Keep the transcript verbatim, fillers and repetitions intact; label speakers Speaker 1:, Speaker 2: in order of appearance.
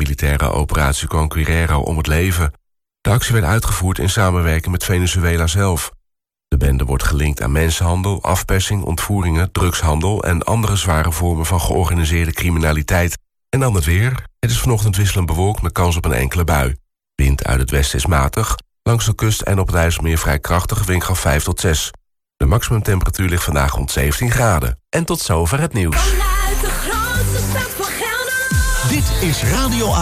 Speaker 1: paramilitaire operatie Conquerero om het leven. De actie werd uitgevoerd in samenwerking met Venezuela zelf. De bende wordt gelinkt aan mensenhandel, afpersing, ontvoeringen, drugshandel en andere zware vormen van georganiseerde criminaliteit. En dan het weer. Het is vanochtend wisselend bewolkt met kans op een enkele bui. Wind uit het westen is matig. Langs de kust en op het IJsselmeer vrij krachtig, windkracht vijf tot zes. De maximumtemperatuur ligt vandaag rond zeventien graden. En tot zover het nieuws.
Speaker 2: Vanuit de grootste stad van Gelderland.
Speaker 3: Dit is Radio